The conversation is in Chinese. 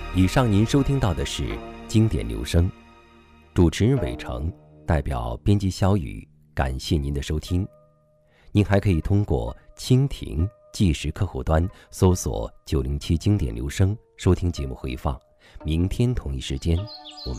以上您收听到的是经典留声，主持人伟成，代表编辑小雨，感谢您的收听。您还可以通过蜻蜓即时客户端搜索907经典留声收听节目回放。明天同一时间，我们